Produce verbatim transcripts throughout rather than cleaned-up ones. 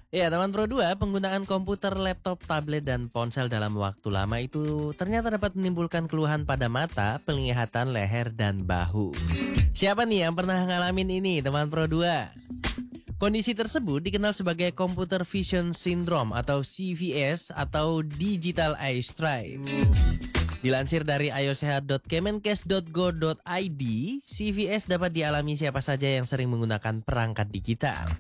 Ya, teman Pro dua, penggunaan komputer, laptop, tablet, dan ponsel dalam waktu lama itu ternyata dapat menimbulkan keluhan pada mata, penglihatan, leher, dan bahu. Siapa nih yang pernah ngalamin ini, teman Pro dua? Kondisi tersebut dikenal sebagai Computer Vision Syndrome atau C V S atau Digital Eye Strain. Dilansir dari ayosehat dot kemenkes dot go dot i d, C V S dapat dialami siapa saja yang sering menggunakan perangkat digital.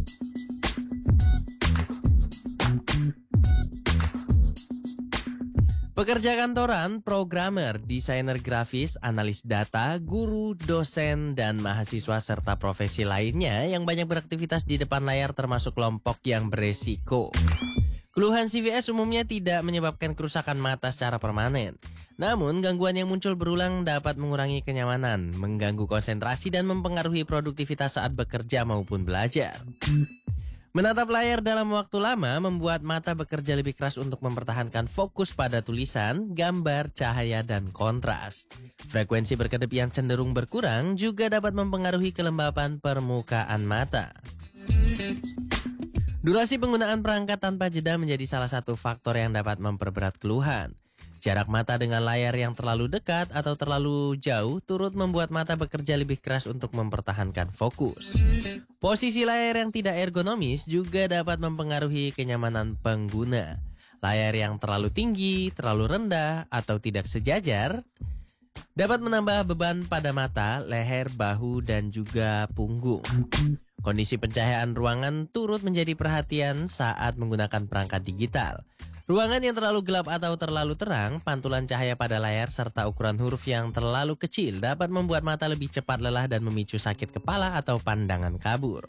Pekerja kantoran, programmer, desainer grafis, analis data, guru, dosen, dan mahasiswa serta profesi lainnya yang banyak beraktivitas di depan layar termasuk kelompok yang beresiko. Keluhan C V S umumnya tidak menyebabkan kerusakan mata secara permanen. Namun, gangguan yang muncul berulang dapat mengurangi kenyamanan, mengganggu konsentrasi, dan mempengaruhi produktivitas saat bekerja maupun belajar. Menatap layar dalam waktu lama membuat mata bekerja lebih keras untuk mempertahankan fokus pada tulisan, gambar, cahaya, dan kontras. Frekuensi berkedip yang cenderung berkurang juga dapat mempengaruhi kelembapan permukaan mata. Durasi penggunaan perangkat tanpa jeda menjadi salah satu faktor yang dapat memperberat keluhan. Jarak mata dengan layar yang terlalu dekat atau terlalu jauh turut membuat mata bekerja lebih keras untuk mempertahankan fokus. Posisi layar yang tidak ergonomis juga dapat mempengaruhi kenyamanan pengguna. Layar yang terlalu tinggi, terlalu rendah, atau tidak sejajar dapat menambah beban pada mata, leher, bahu, dan juga punggung. Kondisi pencahayaan ruangan turut menjadi perhatian saat menggunakan perangkat digital. Ruangan yang terlalu gelap atau terlalu terang, pantulan cahaya pada layar, serta ukuran huruf yang terlalu kecil dapat membuat mata lebih cepat lelah dan memicu sakit kepala atau pandangan kabur.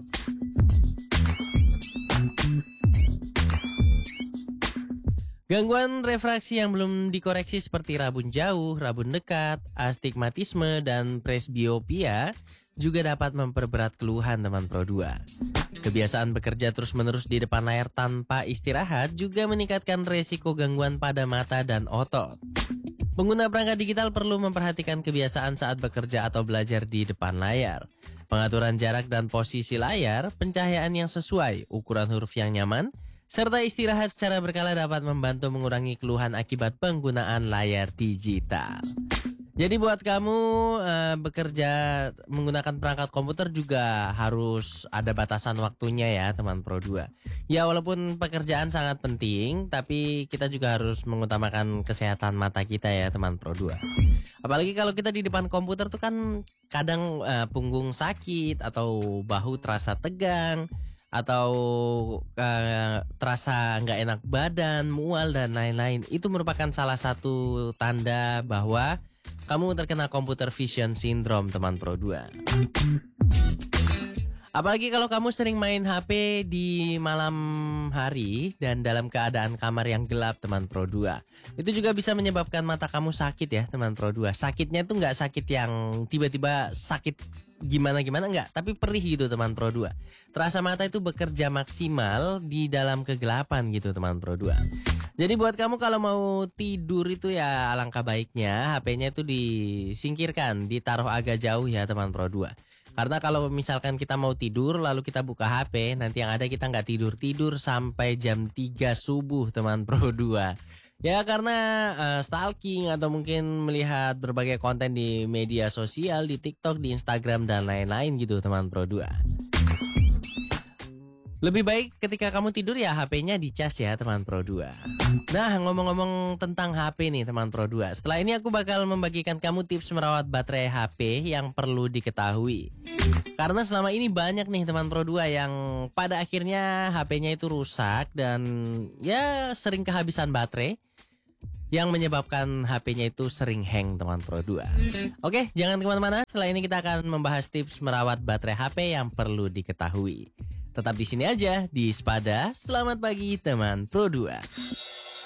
Gangguan refraksi yang belum dikoreksi seperti rabun jauh, rabun dekat, astigmatisme, dan presbiopia juga dapat memperberat keluhan teman Pro dua. Kebiasaan bekerja terus-menerus di depan layar tanpa istirahat juga meningkatkan resiko gangguan pada mata dan otot. Pengguna perangkat digital perlu memperhatikan kebiasaan saat bekerja atau belajar di depan layar. Pengaturan jarak dan posisi layar, pencahayaan yang sesuai, ukuran huruf yang nyaman, serta istirahat secara berkala dapat membantu mengurangi keluhan akibat penggunaan layar digital. Jadi buat kamu uh, bekerja menggunakan perangkat komputer juga harus ada batasan waktunya ya teman Pro dua. Ya walaupun pekerjaan sangat penting, tapi kita juga harus mengutamakan kesehatan mata kita ya teman Pro dua. Apalagi kalau kita di depan komputer tuh kan kadang uh, punggung sakit atau bahu terasa tegang, atau uh, terasa nggak enak badan, mual, dan lain-lain. Itu merupakan salah satu tanda bahwa kamu terkena Computer Vision Syndrome teman Pro dua. Apalagi kalau kamu sering main H P di malam hari dan dalam keadaan kamar yang gelap teman Pro dua. Itu juga bisa menyebabkan mata kamu sakit ya teman Pro dua. Sakitnya tuh nggak sakit yang tiba-tiba sakit gimana-gimana enggak, tapi perih gitu teman Pro dua. Terasa mata itu bekerja maksimal di dalam kegelapan gitu teman Pro dua. Jadi buat kamu kalau mau tidur itu ya alangkah baiknya H P-nya itu disingkirkan, ditaruh agak jauh ya teman Pro dua. Karena kalau misalkan kita mau tidur lalu kita buka H P, nanti yang ada kita nggak tidur-tidur sampai jam tiga subuh teman Pro dua. Ya karena uh, stalking atau mungkin melihat berbagai konten di media sosial, di TikTok, di Instagram, dan lain-lain gitu teman Pro dua. Lebih baik ketika kamu tidur ya H P-nya dicas ya teman Pro dua. Nah ngomong-ngomong tentang H P nih teman Pro dua. Setelah ini aku bakal membagikan kamu tips merawat baterai H P yang perlu diketahui. Karena selama ini banyak nih teman Pro dua yang pada akhirnya H P-nya itu rusak dan ya sering kehabisan baterai, yang menyebabkan H P-nya itu sering hang teman Pro dua. Oke, jangan kemana-mana. Setelah ini kita akan membahas tips merawat baterai H P yang perlu diketahui. Tetap di sini aja di Spada. Selamat pagi teman Pro dua.